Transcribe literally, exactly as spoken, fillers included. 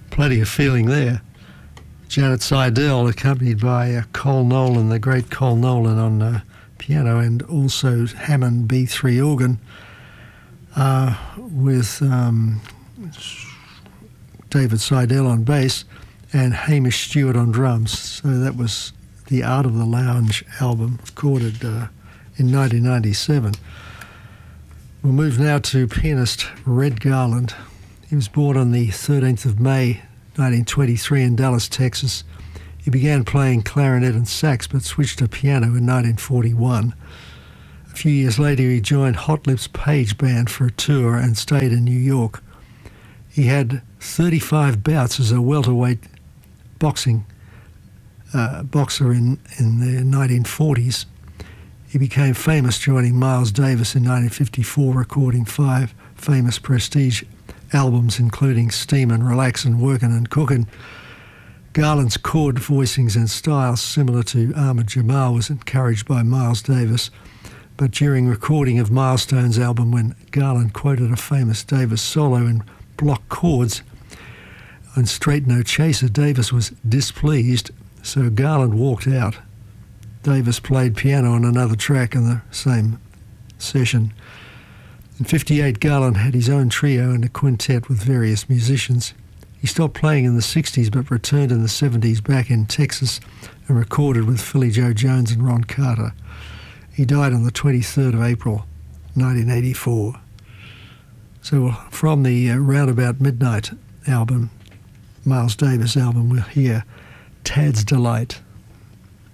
Plenty of feeling there. Janet Seidel, accompanied by uh, Cole Nolan, the great Cole Nolan on uh, piano, and also Hammond B three organ, uh, with um, David Seidel on bass and Hamish Stewart on drums. So that was the Art of the Lounge album, recorded uh, in nineteen ninety-seven. We'll move now to pianist Red Garland. He was born on the thirteenth of May, nineteen twenty-three in Dallas, Texas. He began playing clarinet and sax, but switched to piano in nineteen forty-one. A few years later, he joined Hot Lips Page Band for a tour and stayed in New York. He had thirty-five bouts as a welterweight boxing uh, boxer in, in the nineteen forties. He became famous joining Miles Davis in nineteen fifty-four, recording five famous prestige albums, including Steamin', Relaxin', Workin' and Cookin'. Garland's chord voicings and style, similar to Ahmad Jamal, was encouraged by Miles Davis. But during recording of Milestone's album, when Garland quoted a famous Davis solo in block chords on Straight No Chaser, Davis was displeased, so Garland walked out. Davis played piano on another track in the same session. In fifty-eight, Garland had his own trio and a quintet with various musicians. He stopped playing in the sixties but returned in the seventies back in Texas and recorded with Philly Joe Jones and Ron Carter. He died on the twenty-third of April, nineteen eighty-four. So from the uh, Roundabout Midnight album, Miles Davis album, we'll hear Tad's Delight.